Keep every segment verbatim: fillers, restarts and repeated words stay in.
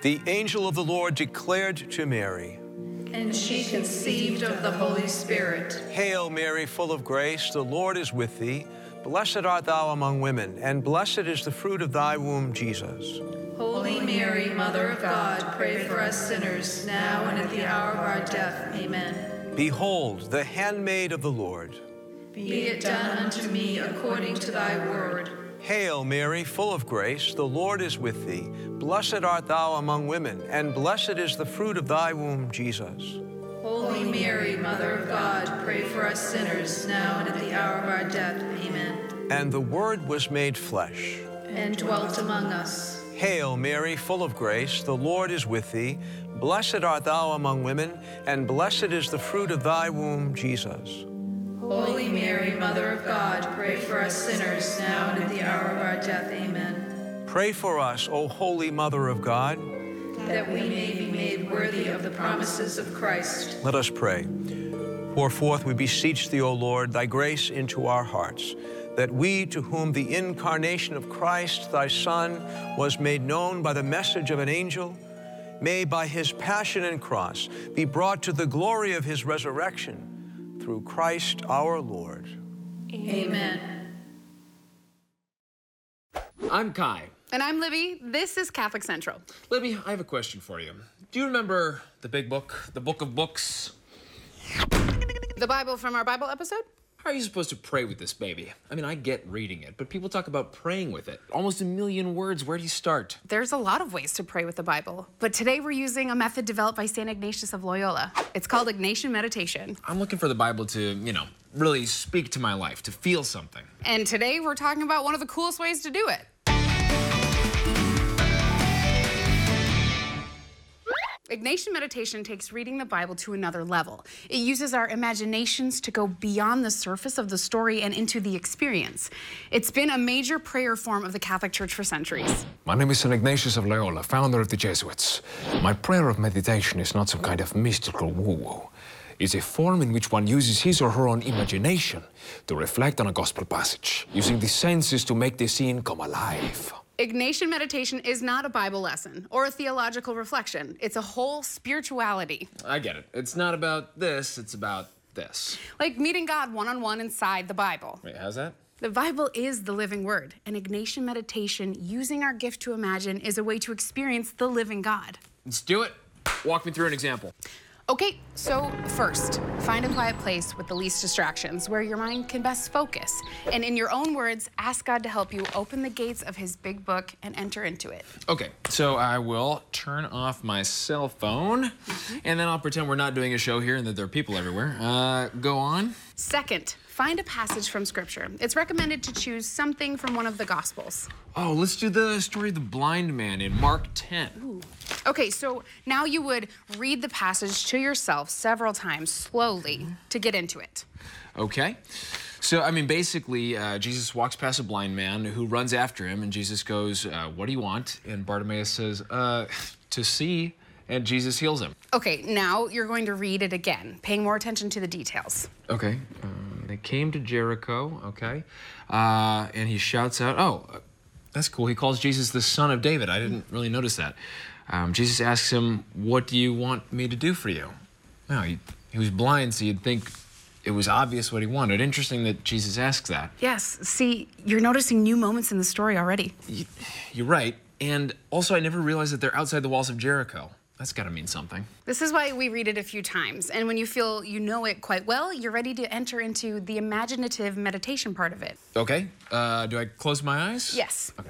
The angel of the Lord declared to Mary, and she conceived of the Holy Spirit. Hail, Mary, full of grace, the Lord is with thee. Blessed art thou among women, and blessed is the fruit of thy womb, Jesus. Holy Mary, Mother of God, pray for us sinners, now and at the hour of our death. Amen. Behold, the handmaid of the Lord. Be it done unto me according to thy word. Hail, Mary, full of grace, the Lord is with thee. Blessed art thou among women, and blessed is the fruit of thy womb, Jesus. Holy Mary, Mother of God, pray for us sinners, now and at the hour of our death. Amen. And the Word was made flesh, and dwelt among us. Hail, Mary, full of grace, the Lord is with thee. Blessed art thou among women, and blessed is the fruit of thy womb, Jesus. Holy Mary, Mother of God, pray for us sinners, now and at the hour of our death. Amen. Pray for us, O Holy Mother of God, that we may be made worthy of the promises of Christ. Let us pray. Pour forth, we beseech thee, O Lord, thy grace into our hearts, that we, to whom the incarnation of Christ, thy Son, was made known by the message of an angel, may by his passion and cross be brought to the glory of his resurrection, through Christ our Lord. Amen. I'm Kai. And I'm Libby. This is Catholic Central. Libby, I have a question for you. Do you remember the big book, the book of books? The Bible from our Bible episode? How are you supposed to pray with this baby? I mean, I get reading it, but people talk about praying with it. Almost a million words. Where do you start? There's a lot of ways to pray with the Bible, but today we're using a method developed by Saint Ignatius of Loyola. It's called Ignatian meditation. I'm looking for the Bible to, you know, really speak to my life, to feel something. And today we're talking about one of the coolest ways to do it. Ignatian meditation takes reading the Bible to another level. It uses our imaginations to go beyond the surface of the story and into the experience. It's been a major prayer form of the Catholic Church for centuries. My name is Saint Ignatius of Loyola, founder of the Jesuits. My prayer of meditation is not some kind of mystical woo-woo. It's a form in which one uses his or her own imagination to reflect on a gospel passage, using the senses to make the scene come alive. Ignatian meditation is not a Bible lesson or a theological reflection. It's a whole spirituality. I get it. It's not about this, it's about this. Like meeting God one-on-one inside the Bible. Wait, how's that? The Bible is the living word, and Ignatian meditation, using our gift to imagine, is a way to experience the living God. Let's do it. Walk me through an example. Okay, so first, find a quiet place with the least distractions where your mind can best focus. And in your own words, ask God to help you open the gates of his big book and enter into it. Okay, so I will turn off my cell phone, mm-hmm. and then I'll pretend we're not doing a show here and that there are people everywhere. Uh, go on. Second, find a passage from Scripture. It's recommended to choose something from one of the Gospels. Oh, let's do the story of the blind man in Mark ten. Ooh. Okay, so now you would read the passage to yourself several times, slowly, to get into it. Okay. So, I mean, basically, uh, Jesus walks past a blind man who runs after him, and Jesus goes, uh, what do you want? And Bartimaeus says, uh, to see, and Jesus heals him. Okay, now you're going to read it again, paying more attention to the details. Okay. Um, they came to Jericho, okay, uh, and he shouts out, oh, uh, that's cool. He calls Jesus the Son of David. I didn't really notice that. Um, Jesus asks him, what do you want me to do for you? No, he, he was blind, so you'd think it was obvious what he wanted. Interesting that Jesus asks that. Yes, see, you're noticing new moments in the story already. You, you're right. And also, I never realized that they're outside the walls of Jericho. That's gotta mean something. This is why we read it a few times. And when you feel you know it quite well, you're ready to enter into the imaginative meditation part of it. Okay. Uh, do I close my eyes? Yes. Okay.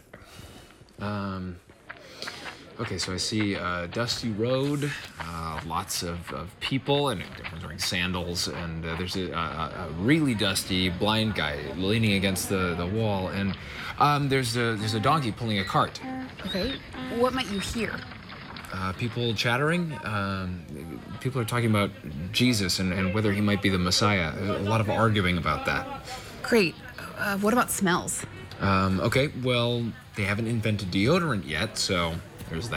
Um... Okay, so I see a dusty road, uh, lots of, of people, and everyone's wearing sandals, and uh, there's a, a, a really dusty blind guy leaning against the, the wall, and um, there's, a, there's a donkey pulling a cart. Okay, what might you hear? Uh, people chattering. Um, people are talking about Jesus and, and whether he might be the Messiah. There's a lot of arguing about that. Great. Uh, what about smells? Um, okay, well, they haven't invented deodorant yet, so there's that.